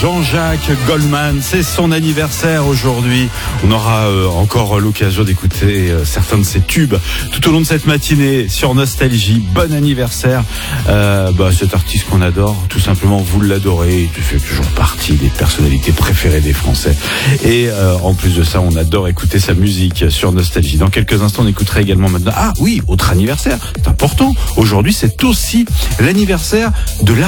Jean-Jacques Goldman, c'est son anniversaire aujourd'hui. On aura encore l'occasion d'écouter certains de ses tubes tout au long de cette matinée sur Nostalgie. Bon anniversaire, cet artiste qu'on adore, tout simplement vous l'adorez, il fait toujours partie des personnalités préférées des Français. Et en plus de ça, on adore écouter sa musique sur Nostalgie. Dans quelques instants, on écoutera également maintenant. Ah oui, autre anniversaire, c'est important. Aujourd'hui, c'est aussi l'anniversaire de la